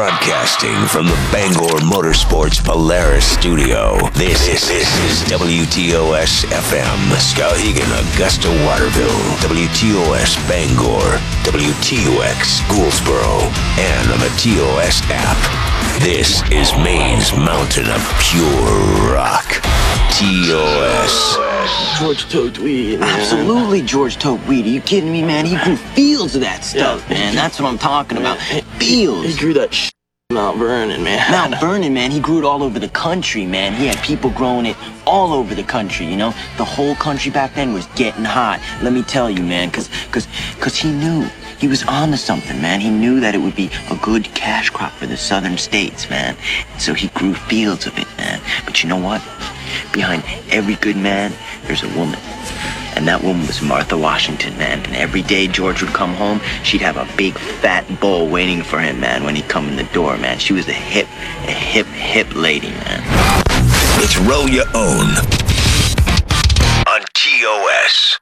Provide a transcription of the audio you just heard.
Broadcasting from the Bangor Motorsports Polaris studio, this is WTOS FM, Skowhegan, Augusta, Waterville, WTOS Bangor, WTOX Gouldsboro, and on the TOS app. This is Maine's mountain of pure rock. TOS. George Tote Weed. Man. Absolutely, George Tote Weed. Are you kidding me, man? He grew fields of that stuff, man. That's what I'm talking about. Fields. He grew that Mount Vernon, man. Mount Vernon, man. He grew it all over the country, man. He had people growing it all over the country, you know? The whole country back then was getting hot. Let me tell you, man, because he knew. He was on to something, man. He knew that it would be a good cash crop for the southern states, man. So he grew fields of it, man. But you know what? Behind every good man, there's a woman. And that woman was Martha Washington, man. And every day George would come home, she'd have a big fat bowl waiting for him, man, when he'd come in the door, man. She was a hip lady, man. It's Roll Your Own on TOS.